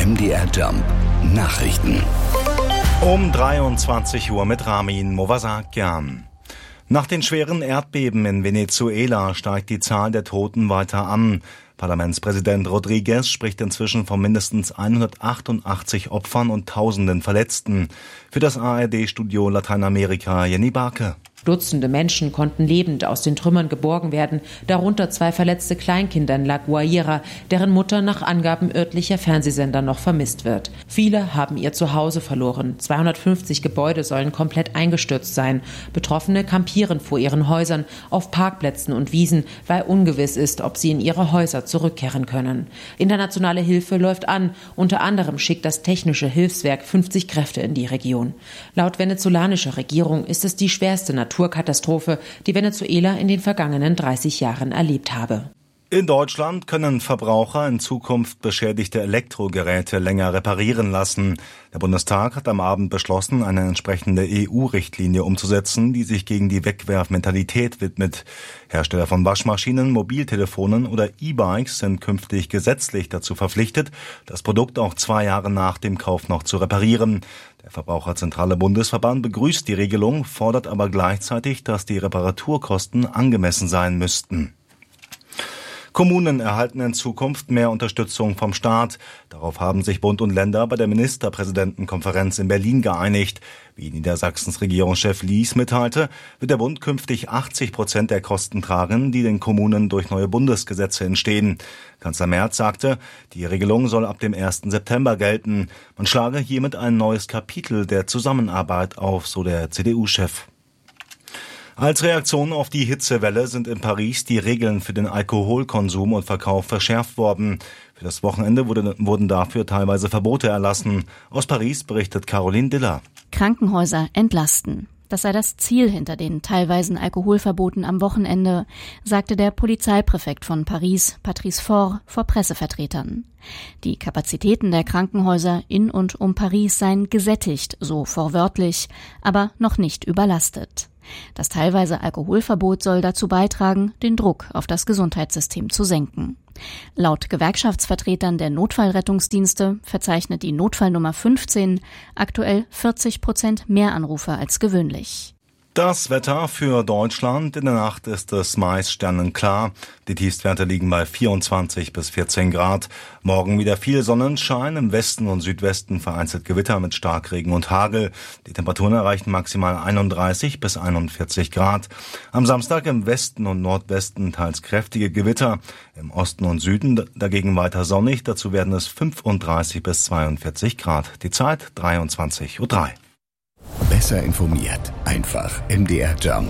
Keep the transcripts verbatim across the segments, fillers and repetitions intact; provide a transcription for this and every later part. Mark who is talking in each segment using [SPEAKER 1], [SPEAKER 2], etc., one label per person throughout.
[SPEAKER 1] M D R Jump Nachrichten.
[SPEAKER 2] Um dreiundzwanzig Uhr mit Ramin Movasakian. Nach den schweren Erdbeben in Venezuela steigt die Zahl der Toten weiter an. Parlamentspräsident Rodriguez spricht inzwischen von mindestens hundertachtundachtzig Opfern und tausenden Verletzten. Für das A R D-Studio Lateinamerika Jenny Barke.
[SPEAKER 3] Dutzende Menschen konnten lebend aus den Trümmern geborgen werden, darunter zwei verletzte Kleinkinder in La Guaira, deren Mutter nach Angaben örtlicher Fernsehsender noch vermisst wird. Viele haben ihr Zuhause verloren. zweihundertfünfzig Gebäude sollen komplett eingestürzt sein. Betroffene kampieren vor ihren Häusern, auf Parkplätzen und Wiesen, weil ungewiss ist, ob sie in ihre Häuser zurückkehren können. Internationale Hilfe läuft an. Unter anderem schickt das Technische Hilfswerk fünfzig Kräfte in die Region. Laut venezolanischer Regierung ist es die schwerste Natur Naturkatastrophe, die Venezuela in den vergangenen dreißig Jahren erlebt habe.
[SPEAKER 2] In Deutschland können Verbraucher in Zukunft beschädigte Elektrogeräte länger reparieren lassen. Der Bundestag hat am Abend beschlossen, eine entsprechende E U-Richtlinie umzusetzen, die sich gegen die Wegwerfmentalität widmet. Hersteller von Waschmaschinen, Mobiltelefonen oder E-Bikes sind künftig gesetzlich dazu verpflichtet, das Produkt auch zwei Jahre nach dem Kauf noch zu reparieren. Der Verbraucherzentrale Bundesverband begrüßt die Regelung, fordert aber gleichzeitig, dass die Reparaturkosten angemessen sein müssten. Kommunen erhalten in Zukunft mehr Unterstützung vom Staat. Darauf haben sich Bund und Länder bei der Ministerpräsidentenkonferenz in Berlin geeinigt. Wie Niedersachsens Regierungschef Lies mitteilte, wird der Bund künftig achtzig Prozent der Kosten tragen, die den Kommunen durch neue Bundesgesetze entstehen. Kanzler Merz sagte, die Regelung soll ab dem ersten September gelten. Man schlage hiermit ein neues Kapitel der Zusammenarbeit auf, so der C D U-Chef. Als Reaktion auf die Hitzewelle sind in Paris die Regeln für den Alkoholkonsum und Verkauf verschärft worden. Für das Wochenende wurde, wurden dafür teilweise Verbote erlassen. Aus Paris berichtet Caroline Diller.
[SPEAKER 4] Krankenhäuser entlasten. Das sei das Ziel hinter den teilweisen Alkoholverboten am Wochenende, sagte der Polizeipräfekt von Paris, Patrice Faure, vor Pressevertretern. Die Kapazitäten der Krankenhäuser in und um Paris seien gesättigt, so wortwörtlich, aber noch nicht überlastet. Das teilweise Alkoholverbot soll dazu beitragen, den Druck auf das Gesundheitssystem zu senken. Laut Gewerkschaftsvertretern der Notfallrettungsdienste verzeichnet die Notfallnummer fünfzehn aktuell vierzig Prozent mehr Anrufe als gewöhnlich.
[SPEAKER 2] Das Wetter für Deutschland. In der Nacht ist es meist sternenklar. Die Tiefstwerte liegen bei vierundzwanzig bis vierzehn Grad. Morgen wieder viel Sonnenschein, im Westen und Südwesten vereinzelt Gewitter mit Starkregen und Hagel. Die Temperaturen erreichen maximal einunddreißig bis einundvierzig Grad. Am Samstag im Westen und Nordwesten teils kräftige Gewitter. Im Osten und Süden dagegen weiter sonnig. Dazu werden es fünfunddreißig bis zweiundvierzig Grad. Die Zeit dreiundzwanzig Uhr drei.
[SPEAKER 1] Besser informiert. Einfach M D R Jump.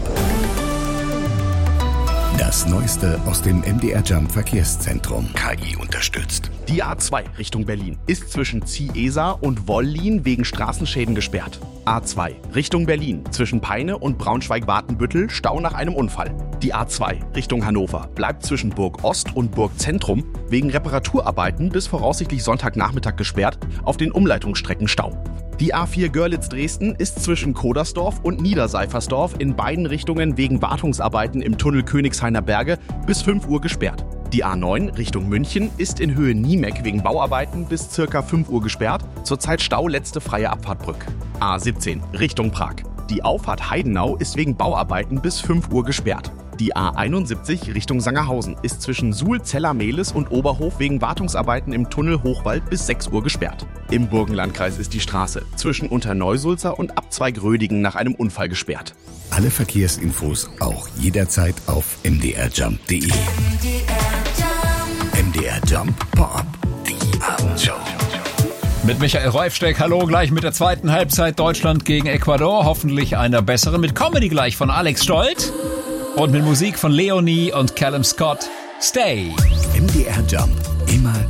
[SPEAKER 1] Das Neueste aus dem M D R Jump Verkehrszentrum. K I unterstützt.
[SPEAKER 5] Die A zwei Richtung Berlin ist zwischen Ziehesa und Wollin wegen Straßenschäden gesperrt. A zwei Richtung Berlin zwischen Peine und Braunschweig-Watenbüttel Stau nach einem Unfall. Die A zwei Richtung Hannover bleibt zwischen Burg Ost und Burg Zentrum wegen Reparaturarbeiten bis voraussichtlich Sonntagnachmittag gesperrt, auf den Umleitungsstrecken Stau. Die A vier Görlitz-Dresden ist zwischen Kodersdorf und Niederseifersdorf in beiden Richtungen wegen Wartungsarbeiten im Tunnel Königshainer Berge bis fünf Uhr gesperrt. Die A neun Richtung München ist in Höhe Niemek wegen Bauarbeiten bis circa fünf Uhr gesperrt, zurzeit Stau letzte freie Abfahrtbrück. A siebzehn Richtung Prag. Die Auffahrt Heidenau ist wegen Bauarbeiten bis fünf Uhr gesperrt. Die A einundsiebzig Richtung Sangerhausen ist zwischen Suhl-Zeller-Mehlis und Oberhof wegen Wartungsarbeiten im Tunnel Hochwald bis sechs Uhr gesperrt. Im Burgenlandkreis ist die Straße zwischen Unterneusulzer und Abzweig Rödigen nach einem Unfall gesperrt.
[SPEAKER 1] Alle Verkehrsinfos auch jederzeit auf m d r jump punkt d e. M D R Jump Pop, die Abendshow.
[SPEAKER 6] Mit Michael Reufsteck, hallo, gleich mit der zweiten Halbzeit Deutschland gegen Ecuador. Hoffentlich einer besseren. Mit Comedy gleich von Alex Stolt. Und mit Musik von Leonie und Callum Scott. Stay.
[SPEAKER 1] M D R Jump. Immer